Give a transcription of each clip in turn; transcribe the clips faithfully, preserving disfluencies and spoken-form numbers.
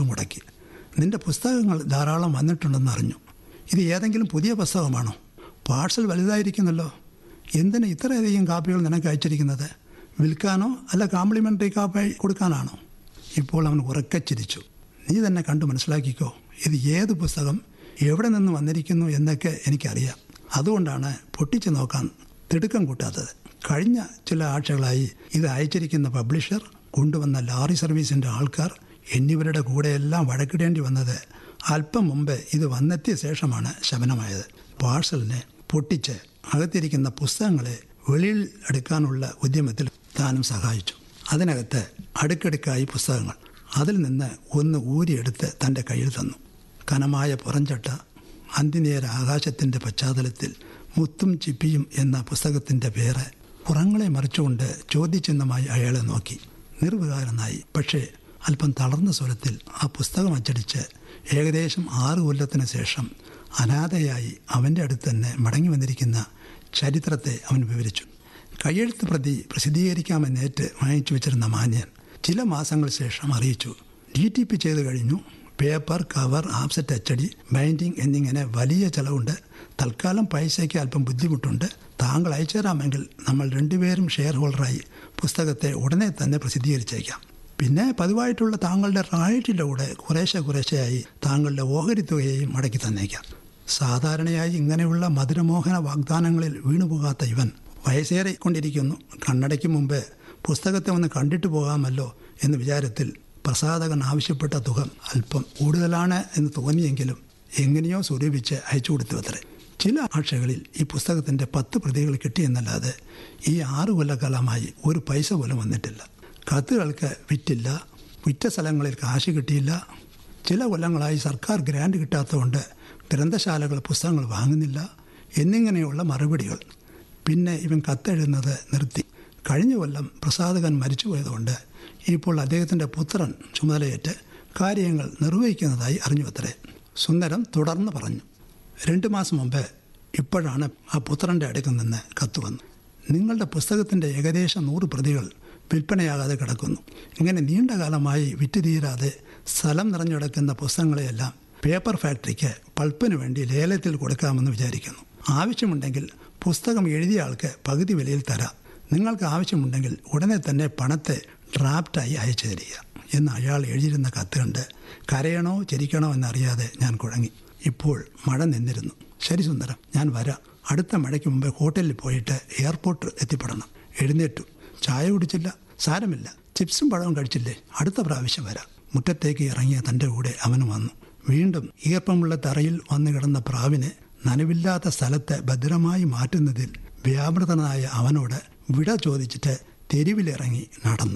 മുട്ടുമുടക്കി. നിന്റെ പുസ്തകങ്ങൾ ധാരാളം വന്നിട്ടുണ്ടെന്ന് അറിഞ്ഞു. ഇത് ഏതെങ്കിലും പുതിയ പുസ്തകമാണോ? പാഴ്സൽ വലുതായിരിക്കുന്നല്ലോ. എന്തിന് ഇത്രയധികം കാപ്പികൾ നിനക്ക് അയച്ചിരിക്കുന്നത്? വിൽക്കാനോ അല്ല കോംപ്ലിമെൻ്ററി കാപ്പി കൊടുക്കാനാണോ? ഇപ്പോൾ അവൻ ഉറക്കെ ചിരിച്ചു. നീ തന്നെ കണ്ടു മനസ്സിലാക്കിക്കോ. ഇത് ഏത് പുസ്തകം, എവിടെ നിന്ന് വന്നിരിക്കുന്നു എന്നൊക്കെ എനിക്കറിയാം. അതുകൊണ്ടാണ് പൊട്ടിച്ച് നോക്കാൻ തിടുക്കം കൂട്ടാത്തത്. കഴിഞ്ഞ ചില ആഴ്ചകളായി ഇത് അയച്ചിരിക്കുന്ന പബ്ലിഷർ, കൊണ്ടുവന്ന ലാറി സർവീസിൻ്റെ ആൾക്കാർ എന്നിവരുടെ കൂടെയെല്ലാം വഴക്കിടേണ്ടി വന്നത് അല്പം മുമ്പ് ഇത് വന്നെത്തിയ ശേഷമാണ് ശമനമായത്. പാഴ്സലിനെ പൊട്ടിച്ച് അകത്തിരിക്കുന്ന പുസ്തകങ്ങളെ വെളിയിൽ എടുക്കാനുള്ള ഉദ്യമത്തിൽ താനും സഹായിച്ചു. അതിനകത്ത് അടുക്കടുക്കായി പുസ്തകങ്ങൾ. അതിൽ നിന്ന് ഒന്ന് ഊരിയെടുത്ത് തൻ്റെ കയ്യിൽ തന്നു. കനമായ പുറംചട്ട, അന്തിനേര ആകാശത്തിൻ്റെ പശ്ചാത്തലത്തിൽ മുത്തും ചിപ്പിയും എന്ന പുസ്തകത്തിൻ്റെ പേര് പുറങ്ങളെ മറിച്ചുകൊണ്ട് ചോദ്യചിഹ്നമായി അയാളെ നോക്കി. നിർവികാരനായി പക്ഷേ അല്പം തളർന്ന സ്വരത്തിൽ ആ പുസ്തകം അച്ചടിച്ച് ഏകദേശം ആറ് കൊല്ലത്തിന് ശേഷം അനാഥയായി അവൻ്റെ അടുത്ത് തന്നെ മടങ്ങി വന്നിരിക്കുന്ന ചരിത്രത്തെ അവൻ വിവരിച്ചു. കയ്യെഴുത്ത് പ്രതി പ്രസിദ്ധീകരിക്കാമെന്നേറ്റ് വാങ്ങിച്ചു വെച്ചിരുന്ന മാന്യൻ ചില മാസങ്ങൾ ശേഷം അറിയിച്ചു, ഡി ടി പി ചെയ്ത് കഴിഞ്ഞു. പേപ്പർ, കവർ, ആഫ്സെറ്റ് അച്ചടി, ബൈൻഡിങ് എന്നിങ്ങനെ വലിയ ചിലവുണ്ട്. തൽക്കാലം പൈസയ്ക്ക് അല്പം ബുദ്ധിമുട്ടുണ്ട്. താങ്കൾ അയച്ചു തരാമെങ്കിൽ നമ്മൾ രണ്ടുപേരും ഷെയർ ഹോൾഡറായി പുസ്തകത്തെ ഉടനെ തന്നെ പ്രസിദ്ധീകരിച്ചേക്കാം. പിന്നെ പതിവായിട്ടുള്ള താങ്കളുടെ റോയൽറ്റിയുടെ കൂടെ കുറേശ്ശെ കുറേശ്ശെയായി താങ്കളുടെ ഓഹരി തുകയെയും മടക്കി തന്നേക്കാം. സാധാരണയായി ഇങ്ങനെയുള്ള മധുരമോഹന വാഗ്ദാനങ്ങളിൽ വീണുപോകാത്ത ഇവൻ വയസ്സേറിക്കൊണ്ടിരിക്കുന്നു. കണ്ണടയ്ക്ക് മുമ്പ് പുസ്തകത്തെ ഒന്ന് കണ്ടിട്ട് പോകാമല്ലോ എന്ന വിചാരത്തിൽ പ്രസാധകൻ ആവശ്യപ്പെട്ട തുക അല്പം കൂടുതലാണ് എന്ന് തോന്നിയെങ്കിലും എങ്ങനെയോ സ്വരൂപിച്ച് അയച്ചു കൊടുത്തു അത്രേ. ചില ആഴ്ചകളിൽ ഈ പുസ്തകത്തിൻ്റെ പത്ത് പ്രതികൾ കിട്ടിയെന്നല്ലാതെ ഈ ആറു കൊല്ലക്കാലമായി ഒരു പൈസ പോലും വന്നിട്ടില്ല. കത്തുകൾക്ക് വിറ്റില്ല, വിറ്റ സ്ഥലങ്ങളിൽ കാശ് കിട്ടിയില്ല. ചില കൊല്ലങ്ങളായി സർക്കാർ ഗ്രാൻഡ് കിട്ടാത്തതുകൊണ്ട് ഗ്രന്ഥശാലകൾ പുസ്തകങ്ങൾ വാങ്ങുന്നില്ല എന്നിങ്ങനെയുള്ള മറുപടികൾ. പിന്നെ ഇവൻ കത്തെഴുതുന്നത് നിർത്തി. കഴിഞ്ഞ കൊല്ലം പ്രസാധകൻ മരിച്ചു പോയതുകൊണ്ട് ഇപ്പോൾ അദ്ദേഹത്തിൻ്റെ പുത്രൻ ചുമതലയേറ്റ് കാര്യങ്ങൾ നിർവഹിക്കുന്നതായി അറിഞ്ഞു അത്രേ. സുന്ദരം തുടർന്ന് പറഞ്ഞു, രണ്ട് മാസം മുമ്പ് ഇപ്പോഴാണ് ആ പുത്രൻ്റെ അടുക്കിൽ നിന്ന് കത്ത് വന്നു. നിങ്ങളുടെ പുസ്തകത്തിൻ്റെ ഏകദേശം നൂറ് പ്രതികൾ വിൽപ്പനയാകാതെ കിടക്കുന്നു. ഇങ്ങനെ നീണ്ട കാലമായി വിറ്റ് തീരാതെ സ്ഥലം നിറഞ്ഞു കിടക്കുന്ന പുസ്തകങ്ങളെയെല്ലാം പേപ്പർ ഫാക്ടറിക്ക് പൾപ്പിന് വേണ്ടി ലേലത്തിൽ കൊടുക്കാമെന്ന് വിചാരിക്കുന്നു. ആവശ്യമുണ്ടെങ്കിൽ പുസ്തകം എഴുതിയ ആൾക്ക് പകുതി വിലയിൽ തരാം. നിങ്ങൾക്ക് ആവശ്യമുണ്ടെങ്കിൽ ഉടനെ തന്നെ പണത്തെ ഡ്രാഫ്റ്റായി അയച്ചു തരിക എന്ന് അയാൾ എഴുതിയിരുന്ന കത്ത് കണ്ട് കരയണോ ചിരിക്കണോ എന്നറിയാതെ ഞാൻ കുഴങ്ങി. ഇപ്പോൾ മഴ നിന്നിരുന്നു. ശരി സുന്ദരം, ഞാൻ വരാം. അടുത്ത മഴയ്ക്ക് മുമ്പ് ഹോട്ടലിൽ പോയിട്ട് എയർപോർട്ട് എത്തിപ്പെടണം. എഴുന്നേറ്റു. ചായ കുടിച്ചില്ല, സാരമില്ല. ചിപ്സും പഴവും കഴിച്ചില്ലേ, അടുത്ത പ്രാവശ്യം വരാം. മുറ്റത്തേക്ക് ഇറങ്ങിയ തൻ്റെ കൂടെ അവന് വന്നു. വീണ്ടും ഈർപ്പമുള്ള തറയിൽ വന്നു കിടന്ന പ്രാവിനെ നനവില്ലാത്ത സ്ഥലത്ത് ഭദ്രമായി മാറ്റുന്നതിൽ വ്യാപൃതനായ അവനോട് വിട ചോദിച്ചിട്ട് തെരുവിലിറങ്ങി നടന്നു.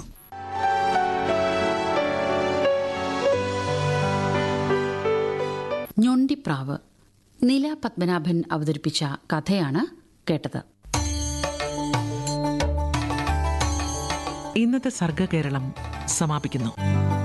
ഞൊണ്ടിപ്രാവ് നില പത്മനാഭൻ അവതരിപ്പിച്ച കഥയാണ് കേട്ടത്. ഇന്നത്തെ സർഗകേരളം സമാപിക്കുന്നു.